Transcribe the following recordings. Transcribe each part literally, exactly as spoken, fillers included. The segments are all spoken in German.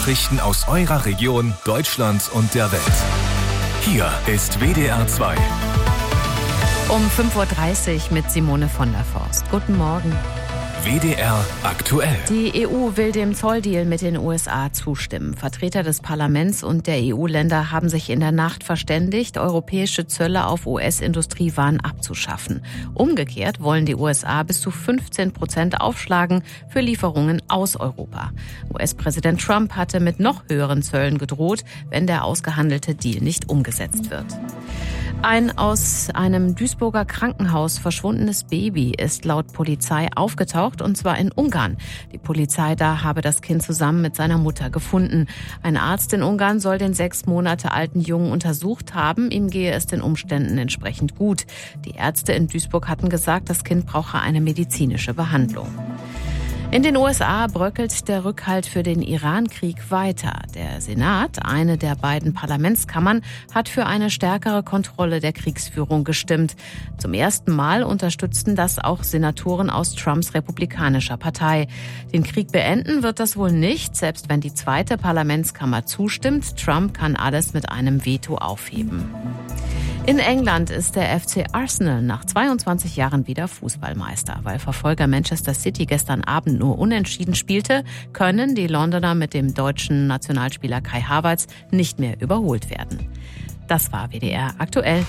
Nachrichten aus eurer Region, Deutschland und der Welt. Hier ist W D R zwei. Um fünf Uhr dreißig mit Simone von der Forst. Guten Morgen. W D R aktuell. Die E U will dem Zolldeal mit den U S A zustimmen. Vertreter des Parlaments und der E U-Länder haben sich in der Nacht verständigt, europäische Zölle auf U S-Industriewaren abzuschaffen. Umgekehrt wollen die U S A bis zu fünfzehn Prozent aufschlagen für Lieferungen aus Europa. U S-Präsident Trump hatte mit noch höheren Zöllen gedroht, wenn der ausgehandelte Deal nicht umgesetzt wird. Ein aus einem Duisburger Krankenhaus verschwundenes Baby ist laut Polizei aufgetaucht, und zwar in Ungarn. Die Polizei da habe das Kind zusammen mit seiner Mutter gefunden. Ein Arzt in Ungarn soll den sechs Monate alten Jungen untersucht haben. Ihm gehe es den Umständen entsprechend gut. Die Ärzte in Duisburg hatten gesagt, das Kind brauche eine medizinische Behandlung. In den U S A bröckelt der Rückhalt für den Iran-Krieg weiter. Der Senat, eine der beiden Parlamentskammern, hat für eine stärkere Kontrolle der Kriegsführung gestimmt. Zum ersten Mal unterstützten das auch Senatoren aus Trumps republikanischer Partei. Den Krieg beenden wird das wohl nicht, selbst wenn die zweite Parlamentskammer zustimmt. Trump kann alles mit einem Veto aufheben. In England ist der F C Arsenal nach zweiundzwanzig Jahren wieder Fußballmeister. Weil Verfolger Manchester City gestern Abend nur unentschieden spielte, können die Londoner mit dem deutschen Nationalspieler Kai Havertz nicht mehr überholt werden. Das war W D R aktuell.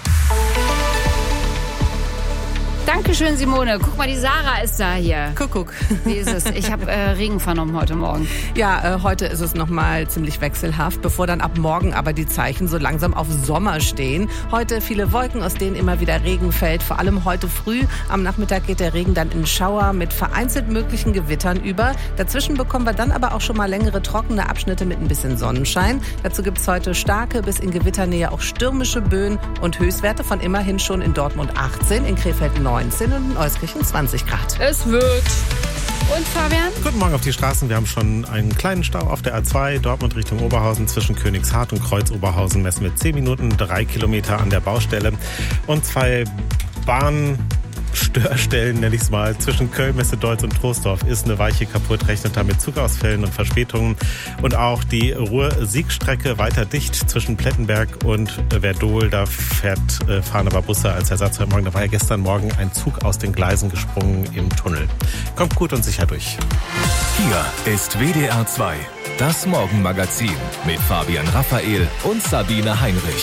Dankeschön, Simone. Guck mal, die Sarah ist da hier. Kuckuck. Wie ist es? Ich habe äh, Regen vernommen heute Morgen. Ja, äh, heute ist es nochmal ziemlich wechselhaft, bevor dann ab morgen aber die Zeichen so langsam auf Sommer stehen. Heute viele Wolken, aus denen immer wieder Regen fällt. Vor allem heute früh. Am Nachmittag geht der Regen dann in Schauer mit vereinzelt möglichen Gewittern über. Dazwischen bekommen wir dann aber auch schon mal längere trockene Abschnitte mit ein bisschen Sonnenschein. Dazu gibt es heute starke bis in Gewitternähe auch stürmische Böen und Höchstwerte von immerhin schon in Dortmund achtzehn, in Krefeld neunzehn und in Euskirchen zwanzig Grad. Es wird. Und Fabian? Guten Morgen auf die Straßen. Wir haben schon einen kleinen Stau auf der A zwei, Dortmund Richtung Oberhausen. Zwischen Königshardt und Kreuz-Oberhausen messen wir zehn Minuten, drei Kilometer an der Baustelle. Und zwei Bahn... Störstellen, nenne ich es mal. Zwischen Köln, Messe-Deutz und Troisdorf ist eine Weiche kaputt, rechnet da mit Zugausfällen und Verspätungen. Und auch die Ruhr-Sieg-Strecke weiter dicht zwischen Plettenberg und Werdohl. Da fährt, äh, fahren aber Busse als Ersatz heute Morgen. Da war ja gestern Morgen ein Zug aus den Gleisen gesprungen im Tunnel. Kommt gut und sicher durch. Hier ist W D R zwei, das Morgenmagazin mit Fabian Raphael und Sabine Heinrich.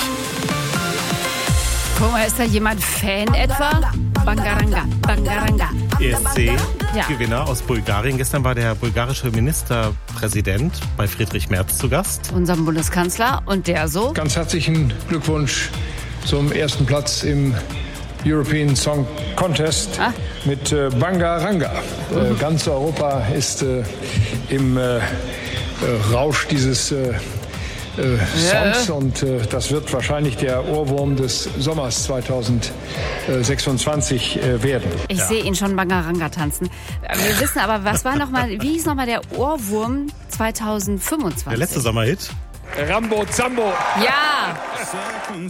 Guck mal, ist da jemand Fan etwa? Bangaranga, Bangaranga. E S C-Gewinner Ja. aus Bulgarien. Gestern war der bulgarische Ministerpräsident bei Friedrich Merz zu Gast. Unserem Bundeskanzler. Und der so? Ganz herzlichen Glückwunsch zum ersten Platz im European Song Contest Ah. mit äh, Bangaranga. Äh, ganz Europa ist äh, im äh, äh, Rausch dieses äh, Äh, Songs Ja. und äh, das wird wahrscheinlich der Ohrwurm des Sommers zweitausendsechsundzwanzig äh, werden. Ich Ja. sehe ihn schon Bangaranga tanzen. Wir wissen aber, was war noch mal, wie hieß nochmal der Ohrwurm zweitausendfünfundzwanzig? Der letzte Sommerhit. Rambo Zambo. Ja!